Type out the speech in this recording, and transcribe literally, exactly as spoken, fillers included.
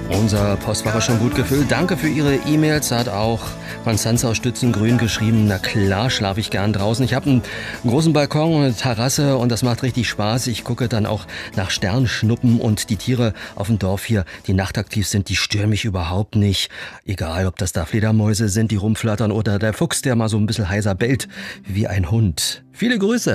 Unser Postfach ist schon gut gefüllt. Danke für Ihre E-Mails. Hat auch Konstanze aus Stützengrün geschrieben. Na klar, schlafe ich gern draußen. Ich habe einen großen Balkon und eine Terrasse und das macht richtig Spaß. Ich gucke dann auch nach Sternschnuppen und die Tiere auf dem Dorf hier, die nachtaktiv sind, die stören mich überhaupt nicht. Egal, ob das da Fledermäuse sind, die rumflattern oder der Fuchs, der mal so ein bisschen heiser bellt wie ein Hund. Viele Grüße.